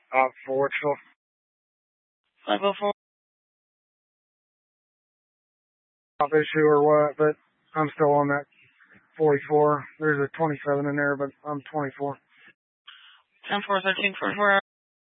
For Wichita. 504. Issue or what, but I'm still on that 44. There's a 27 in there, but I'm 24. 10-4, 13, 44.